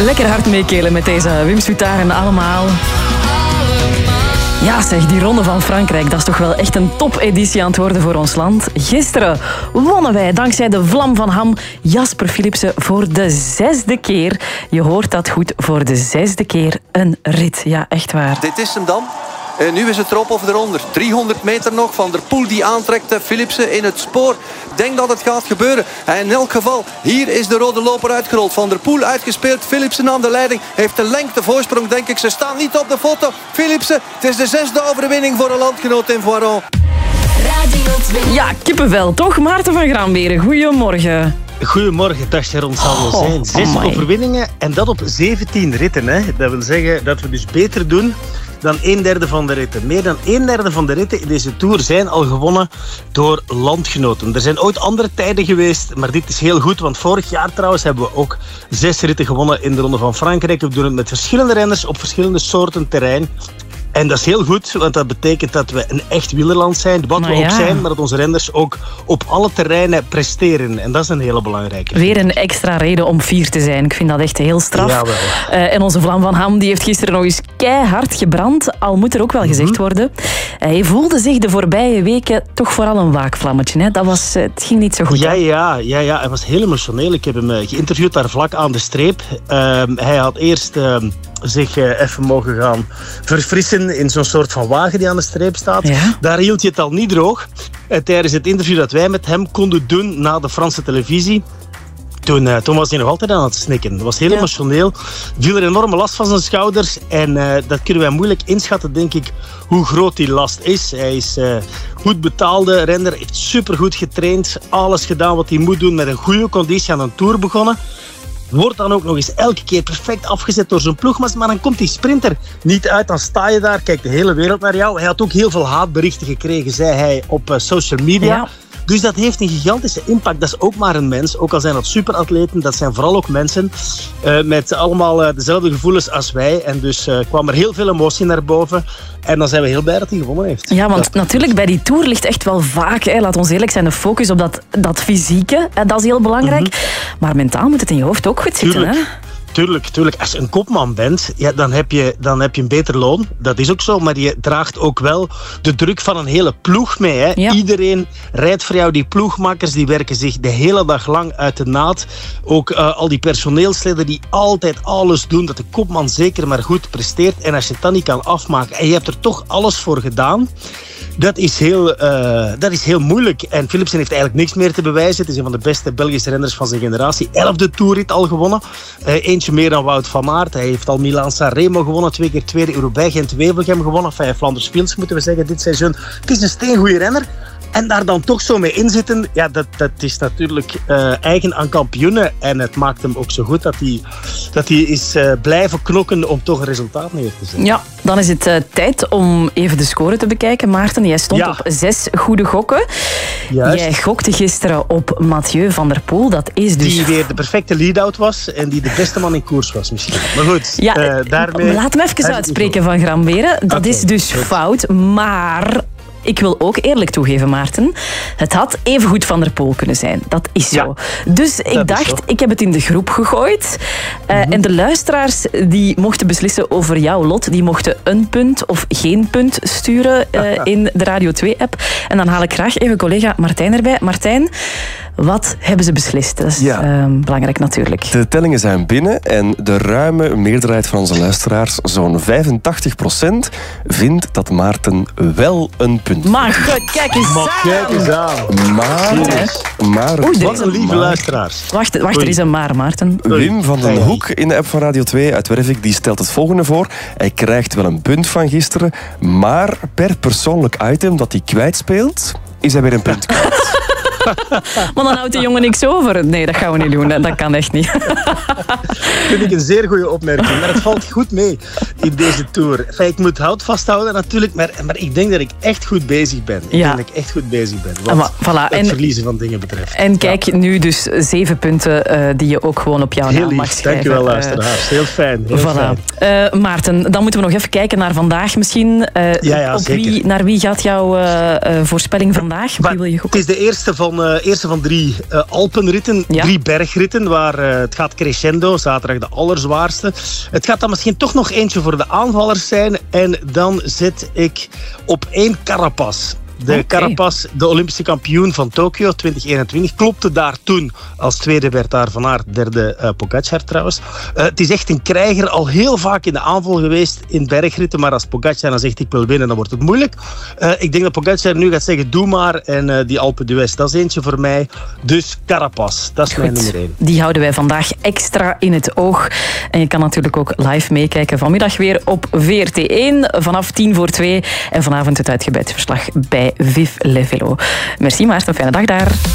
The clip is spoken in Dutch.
Lekker hard meekelen met deze Wim Soutaren allemaal. Ja zeg, die Ronde van Frankrijk, dat is toch wel echt een topeditie aan het worden voor ons land. Gisteren wonnen wij dankzij de vlam van Ham Jasper Philipsen voor de 6e keer. Je hoort dat goed, voor de 6e keer een rit. Ja, echt waar. Dit is hem dan. Nu is het erop of eronder. 300 meter nog. Van der Poel die aantrekt Philipsen in het spoor. Denk dat het gaat gebeuren. En in elk geval, hier is de rode loper uitgerold. Van der Poel uitgespeeld. Philipsen aan de leiding. Heeft de lengte voorsprong, denk ik. Ze staan niet op de foto. Philipsen, het is de 6e overwinning voor een landgenoot in Voiron. Ja, kippenvel toch? Maarten van Gramberen, goedemorgen. Goedemorgen, dag Sharon, zal wel zijn. 6 overwinningen en dat op 17 ritten. Hè. Dat wil zeggen dat we dus beter doen dan 1/3 van de ritten. Meer dan 1/3 van de ritten in deze Tour zijn al gewonnen door landgenoten. Er zijn ooit andere tijden geweest, maar dit is heel goed. Want vorig jaar trouwens hebben we ook 6 ritten gewonnen in de Ronde van Frankrijk. We doen het met verschillende renners op verschillende soorten terrein. En dat is heel goed, want dat betekent dat we een echt wielerland zijn. Wat we ook zijn, maar dat onze renners ook op alle terreinen presteren. En dat is een hele belangrijke. Weer een extra reden om fier te zijn. Ik vind dat echt heel straf. En onze vlam van Ham die heeft gisteren nog eens keihard gebrand. Al moet er ook wel gezegd worden. Hij voelde zich de voorbije weken toch vooral een waakvlammetje. Hè? Het ging niet zo goed. Ja. Hij was heel emotioneel. Ik heb hem geïnterviewd daar vlak aan de streep. Hij had eerst zich even mogen gaan verfrissen in zo'n soort van wagen die aan de streep staat. Ja? Daar hield je het al niet droog. Tijdens het interview dat wij met hem konden doen na de Franse televisie, toen was hij nog altijd aan het snikken. Dat was heel emotioneel. Viel er enorme last van zijn schouders. En dat kunnen wij moeilijk inschatten, denk ik, hoe groot die last is. Hij is goed betaalde renner, heeft supergoed getraind. Alles gedaan wat hij moet doen, met een goede conditie aan een Tour begonnen. Wordt dan ook nog eens elke keer perfect afgezet door zijn ploegmaat. Maar dan komt die sprinter niet uit. Dan sta je daar, kijkt de hele wereld naar jou. Hij had ook heel veel haatberichten gekregen, zei hij, op social media. Ja. Dus dat heeft een gigantische impact. Dat is ook maar een mens. Ook al zijn dat superatleten, dat zijn vooral ook mensen met allemaal dezelfde gevoelens als wij. En dus kwam er heel veel emotie naar boven. En dan zijn we heel blij dat hij gewonnen heeft. Ja, want natuurlijk bij die Tour ligt echt wel vaak, laat ons eerlijk zijn, de focus op dat fysieke. Dat is heel belangrijk. Maar mentaal moet het in je hoofd ook goed zitten. Hè? Tuurlijk. Als je een kopman bent, ja, dan heb je een beter loon. Dat is ook zo, maar je draagt ook wel de druk van een hele ploeg mee. Hè. Ja. Iedereen rijdt voor jou. Die ploegmakkers die werken zich de hele dag lang uit de naad. Ook al die personeelsleden die altijd alles doen, dat de kopman zeker maar goed presteert. En als je het dan niet kan afmaken en je hebt er toch alles voor gedaan, dat is heel moeilijk. En Philipsen heeft eigenlijk niks meer te bewijzen. Het is een van de beste Belgische renners van zijn generatie. 11e Tourrit al gewonnen. Eentje meer dan Wout van Aert. Hij heeft al Milan-San Remo gewonnen. 2 keer tweede Roubaix Gent-Wevelgem gewonnen. Flanders Fields moeten we zeggen dit seizoen. Het is een steengoeie renner. En daar dan toch zo mee inzitten, ja, dat is natuurlijk eigen aan kampioenen. En het maakt hem ook zo goed dat hij is blijven knokken om toch een resultaat neer te zetten. Ja, dan is het tijd om even de score te bekijken. Maarten, jij stond op 6 goede gokken. Juist. Jij gokte gisteren op Mathieu van der Poel. Dat is dus... Die weer de perfecte lead-out was en die de beste man in koers was misschien. Maar goed, daarmee... Laat hem even uitspreken van Gramberen. Dat is dus fout, maar... Ik wil ook eerlijk toegeven, Maarten. Het had evengoed Van der Poel kunnen zijn. Dat is zo. Ja, dus ik dacht, ik heb het in de groep gegooid. En de luisteraars die mochten beslissen over jouw lot. Die mochten een punt of geen punt sturen in de Radio 2-app. En dan haal ik graag even collega Martijn erbij. Martijn, wat hebben ze beslist? Dat is belangrijk natuurlijk. De tellingen zijn binnen en de ruime meerderheid van onze luisteraars, zo'n 85%, vindt dat Maarten wel een punt. Maar kijk eens aan. Maar wat een lieve luisteraars. Wacht, er is een maar, Maarten. Wim van den Hoek in de app van Radio 2 uit Wervik, die stelt het volgende voor. Hij krijgt wel een punt van gisteren, maar per persoonlijk item dat hij kwijtspeelt, is hij weer een punt kwijt. Maar dan houdt de jongen niks over. Nee, dat gaan we niet doen. Dat kan echt niet. Vind ik een zeer goede opmerking. Maar het valt goed mee in deze Tour. Enfin, ik moet hout vasthouden natuurlijk, maar ik denk dat ik echt goed bezig ben. Ik denk dat ik echt goed bezig ben. Wat het verliezen van dingen betreft. En kijk, nu dus 7 punten die je ook gewoon op jouw naam mag schrijven. Dankjewel, luisteraars. Heel fijn. Fijn. Maarten, dan moeten we nog even kijken naar vandaag misschien. Zeker. Naar wie gaat jouw voorspelling vandaag? Wie wil je het is de eerste van eerste van 3 Alpenritten, 3 bergritten, waar het gaat crescendo, zaterdag de allerzwaarste. Het gaat dan misschien toch nog eentje voor de aanvallers zijn en dan zet ik op 1 Carapaz. Carapaz, de Olympische kampioen van Tokio 2021, klopte daar toen. Als tweede werd daar Van Aert, derde Pogacar trouwens. Het is echt een krijger, al heel vaak in de aanval geweest in bergritten, maar als Pogacar dan zegt ik wil winnen, dan wordt het moeilijk. Ik denk dat Pogacar nu gaat zeggen doe maar en die Alpe d'Huez, dat is eentje voor mij. Dus Carapaz, dat is mijn nummer 1. Die houden wij vandaag extra in het oog. En je kan natuurlijk ook live meekijken vanmiddag weer op VRT1 vanaf 2:10 en vanavond het uitgebreid verslag bij Vive le Velo. Merci Maarten, fijne dag daar.